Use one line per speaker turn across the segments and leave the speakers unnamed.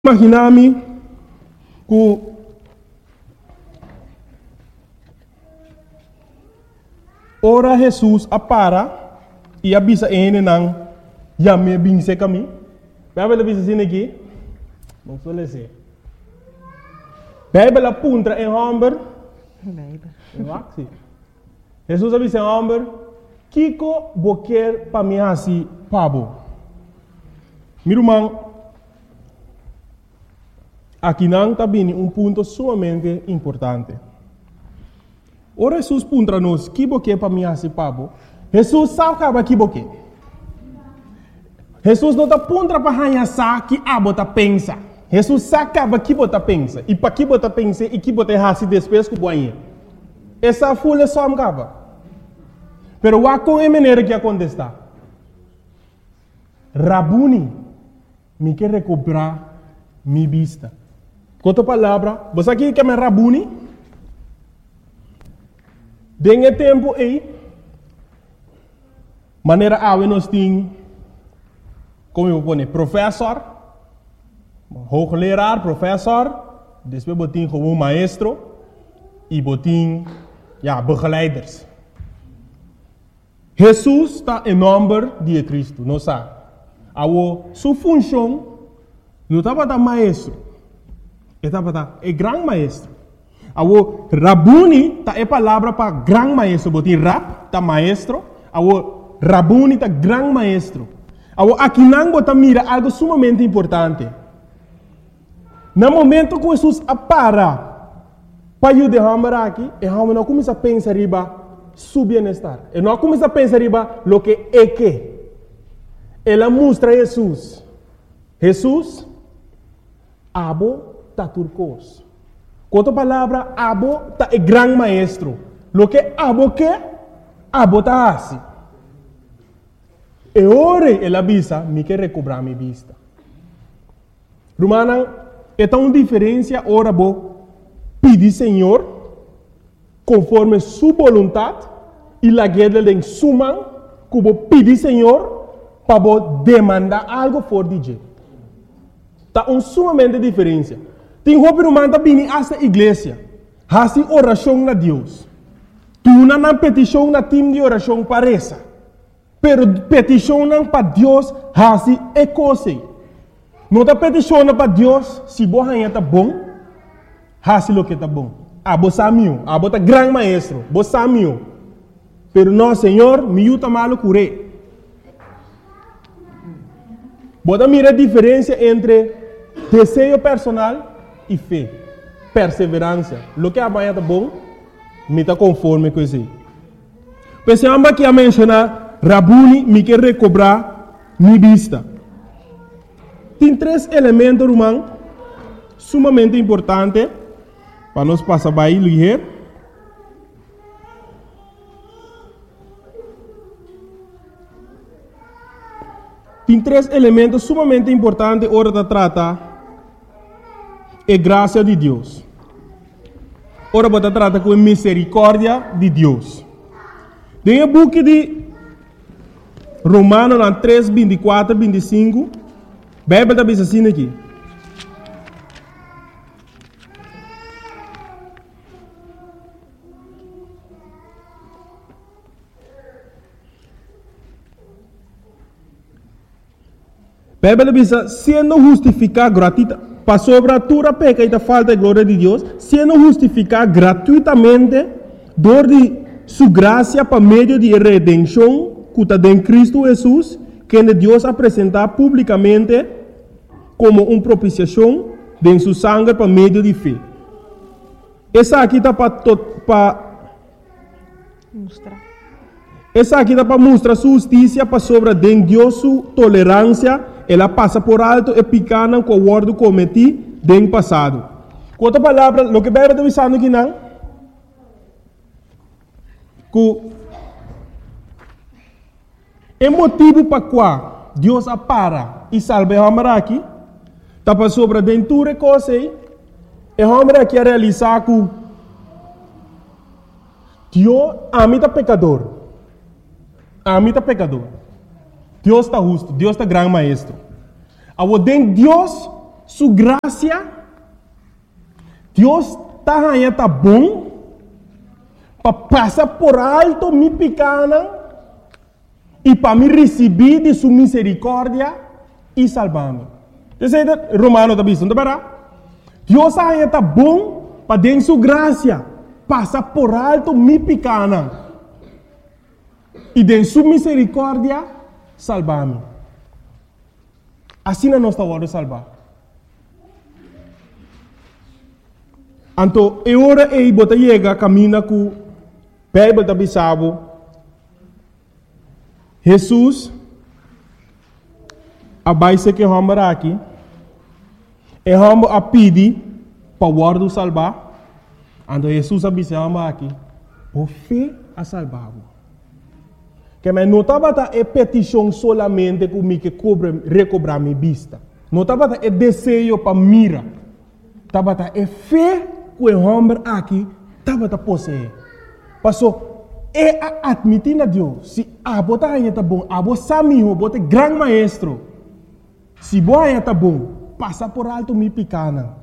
Imaginami que ora Jesus apara e avisa ele não já me binse kami. Bíblia avisa assim aqui. Vamos só ler. Bíblia apunta em Hamber. Jesus avisa em Hamber. Kiko boquer para mim assim pabo. Mirumang. Aqui não está bem ponto sumamente importante. Ora Jesus punta nos que boque para mim assim pabo. Jesus sabe que boque. Jesus não está punta para hanha sa que abo ta pensa. Jesus sabe que bota pensa e para que bota pensa e que bota hasi depois que boinha. Essa folha só me acaba. Pero wa com a maneira que acontece. Rabuni me quer recobrar mi vista. Outra palavra, você aqui que é Rabuni? Dengue tempo aí, maneira ave nós tem, como eu vou dizer, professor, hoogleraar, professor, depois botin como maestro e botin, begeleiders. Jesus está em nome de Cristo, não sabe? A sua função não está para maestro. É grande maestro. O Rabuni é palavra para grande maestro. Botin rap tá maestro. O Rabuni tá grande maestro. Aqui não bota mira algo sumamente importante. No momento que Jesus apara para ajudar aqui, e não começa a pensar riba seu bem-estar. E não começa a pensar riba lo que é que. Ela mostra Jesus. Jesus, abo ta turcos. Outra palavra, abo ta é grande maestro. Lo que abo ta assim. E ora ela avisa, me quer recobrar minha vista. Romana, é tão diferença ora bo pedir Senhor conforme sua vontade e la guerra de suma que bo pedir Senhor para bo demandar algo for DJ. Tá sumamente diferença. Tem roupa romana bini essa igreja. Hasi oração na Deus. Tu não petição na time de oração parece. Pero petição não para Deus hasi é coisa. Não tá petição para Deus se boa tá bom. Hasi lo que tá bom. Abo samio, abo tá grande maestro, bo samio. Pero não, Senhor, me yuta malo cure. Bota mira a diferença entre desejo personal e fé, perseverança. Lo que amanhã tá bom, me tá conforme com isso. Pensamos que a mencionar, Rabuni me quer recobrar minha vista. Tem três elementos, irmão, sumamente importantes, para nós passar para ele. Tem três elementos sumamente importantes, hora da trata. É graça de Deus. Ora, você trata com a misericórdia de Deus. Tem o book de Romanos 3, 24, 25. Bíblia está dizendo assim aqui. Bíblia diz, sendo justificado gratuitamente, para sobre a tua peca e da falta de glória de Deus, sendo justificado gratuitamente, dor de sua graça para meio de redenção, que está em Cristo Jesus, que Deus apresentar publicamente como uma propiciação de sua sangue para meio de fé. Essa aqui está para mostrar. Essa aqui está para mostrar sua justiça para sobre de Deus sua tolerância. Ela passa por alto e picana com o word cometi no passado. Com outra palavra, o que a Bíblia está dizendo aqui não? Que é motivo para qual Deus apara e salva a homem aqui, está para sobre dentro de coisa e a homem aqui a realizar que Deus ama pecador. Ama pecador. Deus está justo, Deus está grande maestro. Ao den Deus sua graça, Deus está bom para passar por alto minha pequena e para me receber de sua misericórdia e salvar-me. Isso é Romano está dizendo, não é? Deus está bom para dentro sua graça passar por alto minha pequena e de sua misericórdia salvar-me. Assim nós estamos a salvar. Então, é hora de você chegar, caminha com a Bíblia da Bissau. Jesus, a base que vamos aqui, é vamos a pedir para o guarda salvar. Então, Jesus a Bissau aqui, por fé a salvar. Que não estava a petição solamente comigo que recobrar minha vista. Não estava a desejo para mirar. Estava a fé que o homem aqui estava a possuir. Passou, é admitir a Deus. Se a bota está bom, a bota samiho, bota grande maestro. Se a bota está bom, passa por alto minha pequena.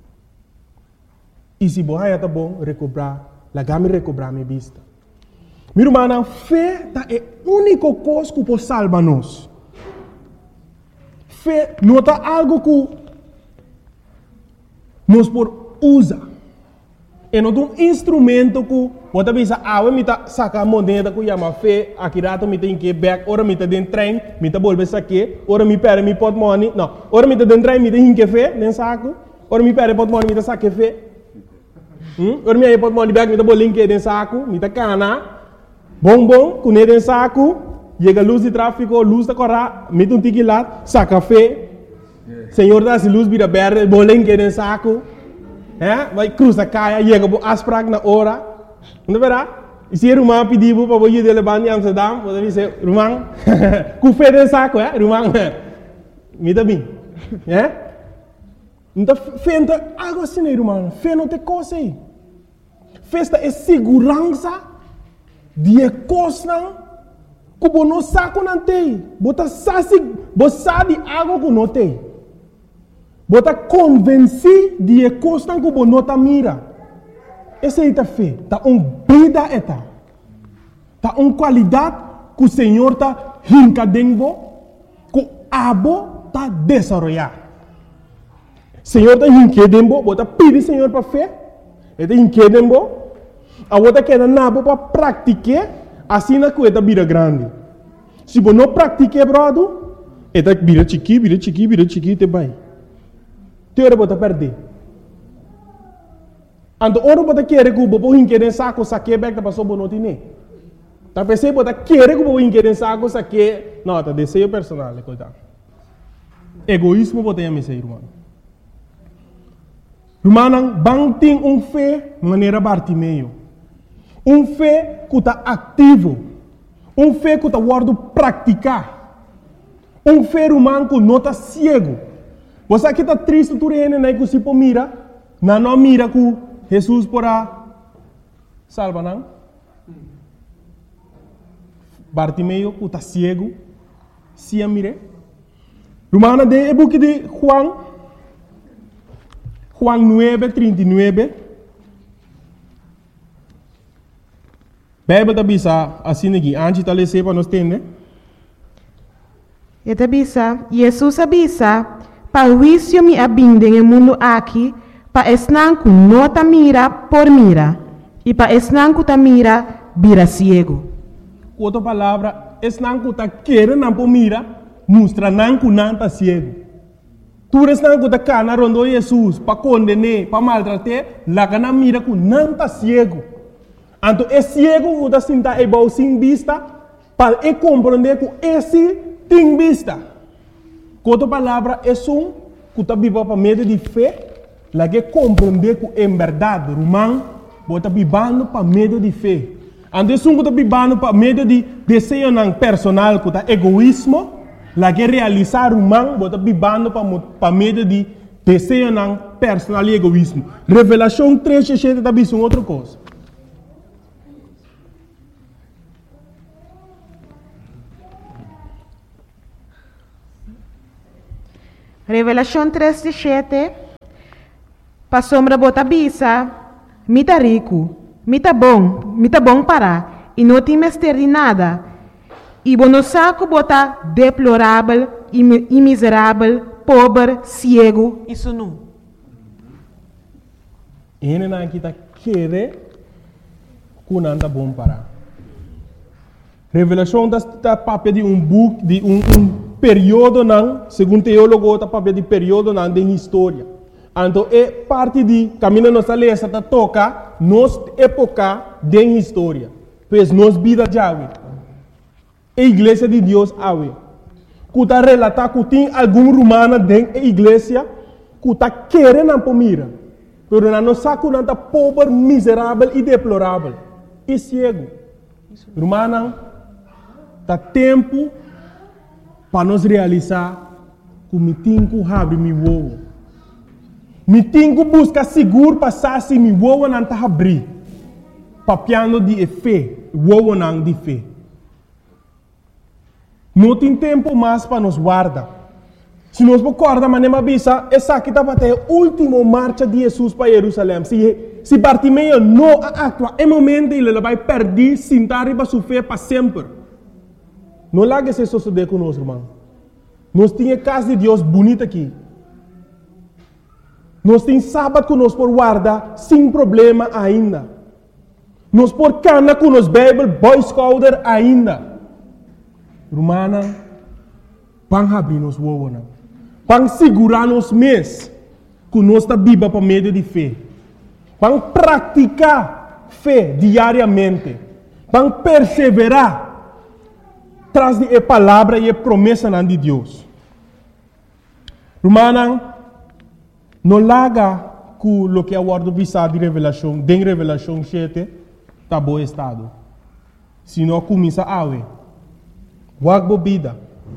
E se a bota está bom, recobrar minha vista. Minha irmã, fé é a única coisa que pode salvar-nos. Fé não é algo que nós podemos usar. É um instrumento que pode pensar, me sacar a moneda que chama fé, aqui rato me tem que back, ora me tem dentro trem, me tem bolsa saque, ora me perde me pot money, não, ora me tem dentro trem, me tem que fé, nem saco, ora me perde pot money, me tem saque fé. Ora me pot money back, me tem bolinho que dentro saco, me tem cana. Bom, com ele em saco, chega a luz de tráfego, luz da corra, mete um tique lá, saca fé. Senhor dá se luz vira verde, bolinho que em saco. Vai cruza caia, chega a asprag na hora. Não verá? E se o irmão pediu para o de levar em Amsterdam, você dizer, irmão, com fé em saco, irmão, me dá bem. Então, fé não é algo assim, irmão. Fé não tem coisa aí. Festa é segurança. Die coisas que você não sabe não tem. Você sabe algo que não tem. Você está convencido de coisas que você não está mira. Essa é a fé. Está vida eta. Está qualidade que o Senhor está rincadendo, que o abo está desenvolvendo. O Senhor está rincadendo, você pede ao Senhor para fé. Ele está rincadendo. A outra que é nabo para praticar, assim na coisa vira grande. Se você não pratica, brother, é vira chiqui, te vai. Te hora você perder. Então, hora você quer que você quer saco, saque back para sua bonotine. Tá pensando você quer que você quer saco, saque, não, tá desejo personal, coitado. Egoísmo você tem a missa, irmão. Irmão, bang tem fé maneira Bartimeu. Fé que está ativo. Fé que está guardando praticar. Fé humano que não está cego. Você aqui está triste, tu reina, né? Que se pode mira, não mira que Jesus porá salva, não? Bartimeu que está cego, se a mire. Romana de book de Juan 9:39. Bíblia está bisa assim aqui, antes de ler para nós entender.
Eta bisa, Jesus avisa, para o juízo me abinde no mundo aqui, para esnan que não ta mira por mira, e para esnan que ta mira, vira ciego.
Outra palavra, esnan que ta quer não por mira, mostra não que não ta ciego. Tu esnan que ta cana rondo Jesus, para condenar, para maltratar, lá que não mira que não ta ciego. Então, é cego que está sentado e sem vista, para compreender que esse tem vista. Outra palavra, é que está vivo para meio de fé, lá que compreender que é verdade, romano, está vivendo para meio de fé. Então, é que está vivendo para meio de desejo personal, que está egoísmo, lá que realizar romano, está vivendo para meio de desejo personal e egoísmo. Revelação 3:7 está vendo outra coisa.
Revelación 3:17. Pa sombra bota bisa, mita rico, mita bom para, e não tem mestre de nada. E bonosaco bota deplorável e miserável, pobre, cego e sunu.
Ene na kita quere kunanda bom para. Revelação da papel de book de período não, segundo teólogo, da papel de período não de história. Então é parte de caminho nossa lesa da toca nos época de história. Pois nos vida já a igreja de Deus ave. Kuta relata que tem algum romano dentro da igreja kuta quer não pomira. Pero não saco não tá pobre, miserável e deplorável. E cego. Romano tá tempo para nós realizar que me tenho que abrir meu ovo. Me tenho que buscar seguro passar se meu ovo não tá abrir. Papiando de fé, ovo não de fé. Não tem tempo mais para nos guardar. Se nós recordamos, mas nem bisa, essa aqui está para a última marcha de Jesus para Jerusalém. Se Bartimeu não atua, é momento ele vai perder, sentar e vai sofrer para sempre. Não largue se suceder conosco, irmão. Nós temos a casa de Deus bonita aqui. Nós temos sábado conosco por guardar, sem problema ainda. Nós por cana com os Bible, Boy Scouter ainda. Romana, vão abrir nos ovos. Vão segurar nos mês com nossa Bíblia para meio de fé. Vão praticar fé diariamente. Vão perseverar traz de palavra e promessa de Deus. Romana, não larga com o que é o ordem visado de revelação, de revelação 7, está bom estado. Se não começa a ver, wag bobida,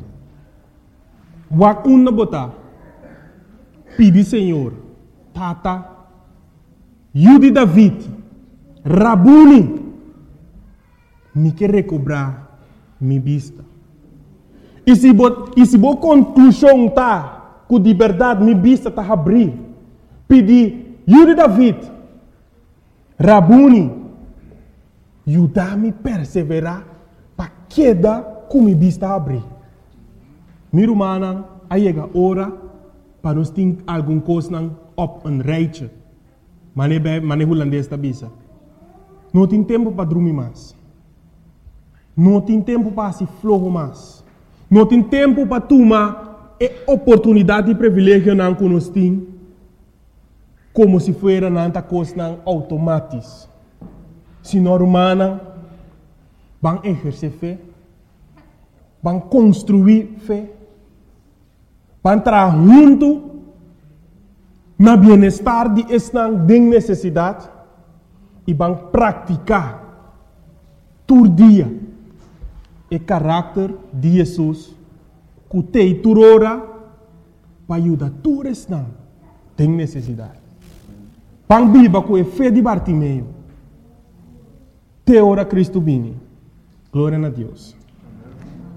wag uma botar, pedi Senhor, tata, Yudi David, Rabuni, me quer recobrar minha vista. E se boa conclusão tá, com de verdade minha vista está abrir, pedi, Yudi David, Rabuni, ajudar-me a perseverar para quedar com minha vista abrir. Minha irmã, aí chega a hora para nós ter alguma coisa op een rijtje. Mane holandês da bisa. Não tem tempo para dormir mais. Não tem tempo para se flogo mais. Não tem tempo para tomar a oportunidade e privilégio não que nós temos, como se fosse nanta coisa automática. Se não humana, vão exercer fé, vão construir fé, vão entrar junto na bem-estar de esta necessidade e vão praticar todo dia o caráter de Jesus que tem turora para ajudar todos esta tem necessidade. Vão viver com a fé de Bartimeu. Te ora Cristo bene. Glória a Deus.